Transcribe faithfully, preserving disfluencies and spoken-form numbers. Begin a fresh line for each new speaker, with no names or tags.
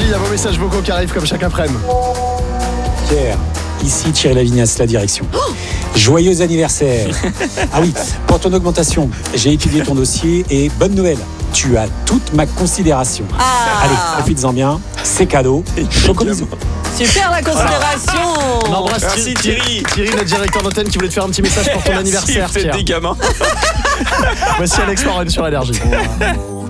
il y a vos messages vocaux qui arrivent comme chaque après-midi.
Pierre, ici Thierry Lavignas, la direction. Oh, joyeux anniversaire. Ah oui, pour ton augmentation, j'ai étudié ton dossier et bonne nouvelle, tu as toute ma considération.
Ah.
Allez, profites-en bien, c'est cadeau. Chocolisou.
Super la considération.
On embrasse
Merci,
Thierry.
Thierry.
Thierry, notre directeur d'antenne qui voulait te faire un petit message pour ton anniversaire.
Merci,
Pierre.
des gamins.
Voici Alex Warren sur Énergie.